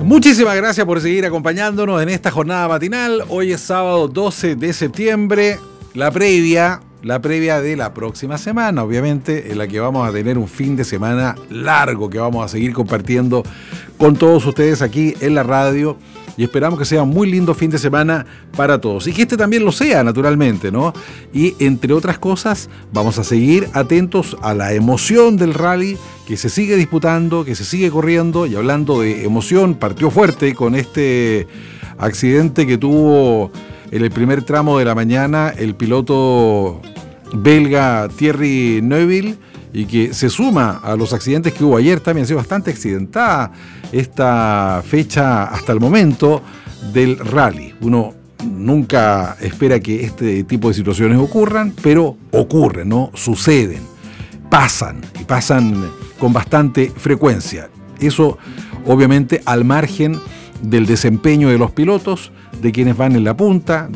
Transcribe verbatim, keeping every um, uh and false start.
Muchísimas gracias por seguir acompañándonos en esta jornada matinal. Hoy es sábado doce de septiembre, la previa, la previa de la próxima semana, obviamente, en la que vamos a tener un fin de semana largo que vamos a seguir compartiendo con todos ustedes aquí en la radio. Y esperamos que sea un muy lindo fin de semana para todos. Y que este también lo sea, naturalmente, ¿no? Y entre otras cosas, vamos a seguir atentos a la emoción del rally que se sigue disputando, que se sigue corriendo. Y hablando de emoción, partió fuerte con este accidente que tuvo en el primer tramo de la mañana el piloto belga Thierry Neuville, y que se suma a los accidentes que hubo ayer. También ha sido bastante accidentada esta fecha hasta el momento del rally. Uno nunca espera que este tipo de situaciones ocurran, pero ocurren, ¿no? Suceden, pasan, y pasan con bastante frecuencia. Eso, obviamente, al margen del desempeño de los pilotos, de quienes van en la punta,